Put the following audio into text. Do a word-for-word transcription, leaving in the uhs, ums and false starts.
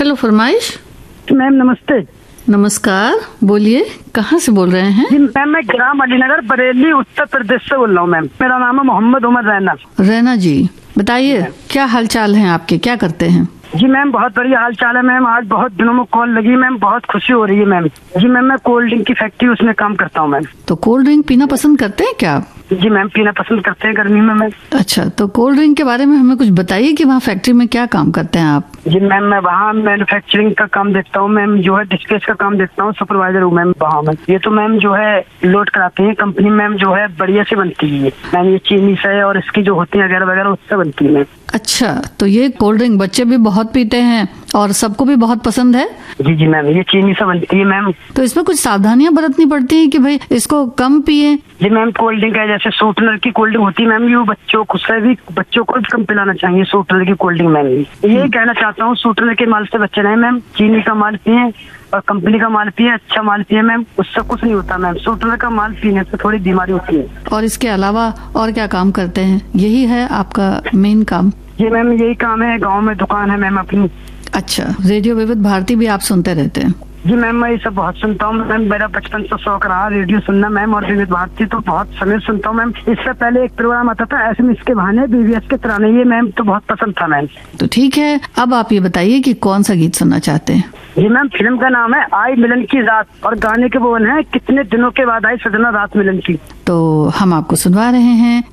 Hello, फरमाइश। Ma'am नमस्ते। नमस्कार, बोलिए, कहाँ से बोल रहे हैं? जी मैम, मैं ग्राम अलीनगर बरेली उत्तर प्रदेश से बोल रहा हूँ मैम। मेरा नाम है मोहम्मद उमर रैना। रैना जी, बताइए क्या हाल चाल है आपके, क्या करते हैं? जी मैम, बहुत बढ़िया हाल चाल है मैम। आज बहुत दिनों में कॉल लगी मैम, बहुत खुशी हो रही है मैम। जी मैम, मैं कोल्ड ड्रिंक की फैक्ट्री उसमें काम करता हूँ मैम। तो कोल्ड ड्रिंक पीना पसंद करते हैं क्या आप? जी मैम, पीना पसंद करते हैं गर्मी में मैम। अच्छा, तो कोल्ड ड्रिंक के बारे में हमें कुछ बताइए कि वहाँ फैक्ट्री में क्या काम करते हैं आप? जी मैम, मैं वहाँ मैन्युफैक्चरिंग का काम देखता हूँ मैम, जो है डिस्पैच का काम देखता हूँ, सुपरवाइजर हूँ मैम वहाँ में। ये तो मैम जो है लोड कराते हैं कंपनी मैम, जो है बढ़िया से बनती है मैम। ये चीनी से और इसकी जो होती है वगैरह वगैरह उससे बनती है मैम। अच्छा, तो ये कोल्ड ड्रिंक बच्चे भी बहुत पीते हैं और सबको भी बहुत पसंद है? जी जी मैम, ये चीनी से बनती है मैम। तो इसमें कुछ सावधानियां बरतनी पड़ती हैं कि भाई इसको कम पिए? जी मैम, कोल्ड ड्रिंक है जैसे शॉर्टनर की कोल्ड ड्रिंक होती है मैम, ये बच्चों को से भी बच्चों को भी कम पिलाना चाहिए शॉर्टनर की कोल्ड ड्रिंक मैम। ये कहना चाहता हूँ, शॉर्टनर के माल से बच्चे नहीं मैम, चीनी का माल पिए और कंपनी का माल पिए, अच्छा माल पिए मैम, उससे कुछ नहीं होता मैम। शॉर्टनर का माल पीने से थोड़ी बीमारी होती है। और इसके अलावा और क्या काम करते हैं? यही है आपका मेन काम? जी मैम, यही काम है, गाँव में दुकान है मैम अपनी। अच्छा, रेडियो विविध भारती भी आप सुनते रहते हैं? जी मैम, मैं ये सब बहुत सुनता हूँ मैम। मेरा बचपन से शौक रहा रेडियो सुनना मैम, और विविध भारती तो बहुत समय सुनता हूँ मैम। इससे पहले एक प्रोग्राम आता था एसएमएस के बहाने, बीवीएस के तराने, ये मैम तो बहुत पसंद था मैम। तो ठीक है, अब आप ये बताइए कि कौन सा गीत सुनना चाहते हैं? जी मैम, फिल्म का नाम है आई मिलन की रात और गाने के बोल है कितने दिनों के बाद आई सजना रात मिलन की। तो हम आपको सुनवा रहे हैं